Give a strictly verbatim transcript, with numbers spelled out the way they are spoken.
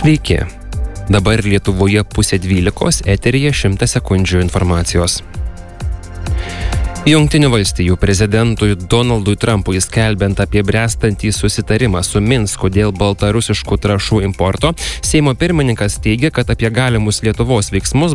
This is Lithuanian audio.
Sveiki. Dabar Lietuvoje pusė dvylikos, eteryje šimtas sekundžių informacijos. Jungtinių valstijų prezidentui Donaldui Trumpui skelbiant apie bręstantį susitarimą su Minsku dėl baltarusiškų trąšų importo, Seimo pirmininkas teigia, kad apie galimus Lietuvos veiksmus